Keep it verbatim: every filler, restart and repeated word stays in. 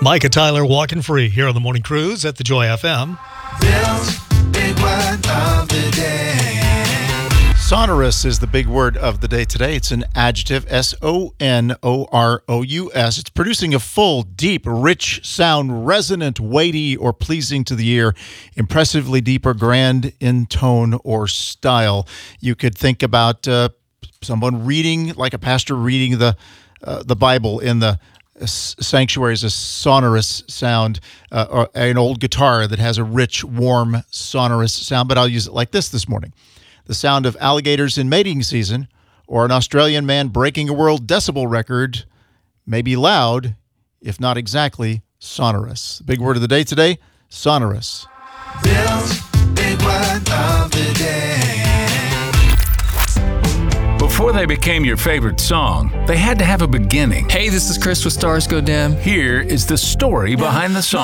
Micah Tyler walking free here on the Morning Cruise at the Joy F M. Bill's Big Word of the Day. Sonorous is the big word of the day today. It's an adjective, S O N O R O U S. It's producing a full, deep, rich sound, resonant, weighty, or pleasing to the ear, impressively deep or grand in tone or style. You could think about uh, someone reading, like a pastor reading the uh, the Bible in the sanctuary is a sonorous sound, uh, or an old guitar that has a rich, warm, sonorous sound, but I'll use it like this this morning. The sound of alligators in mating season, or an Australian man breaking a world decibel record, may be loud, if not exactly sonorous. The big word of the day today, sonorous. Bill's Big Word of the Day. Before they became your favorite song, they had to have a beginning. Hey, this is Chris with Stars Go Dim. Here is the story behind the song.